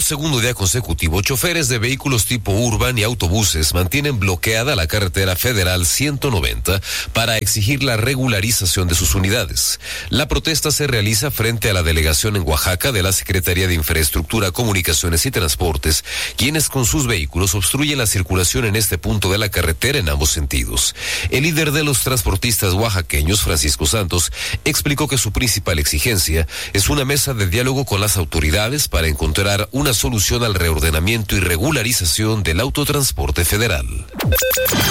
Por segundo día consecutivo, choferes de vehículos tipo urban y autobuses mantienen bloqueada la carretera federal 190 para exigir la regularización de sus unidades. La protesta se realiza frente a la delegación en Oaxaca de la Secretaría de Infraestructura, Comunicaciones y Transportes, quienes con sus vehículos obstruyen la circulación en este punto de la carretera en ambos sentidos. El líder de los transportistas oaxaqueños, Francisco Santos, explicó que su principal exigencia es una mesa de diálogo con las autoridades para encontrar una solución al reordenamiento y regularización del autotransporte federal.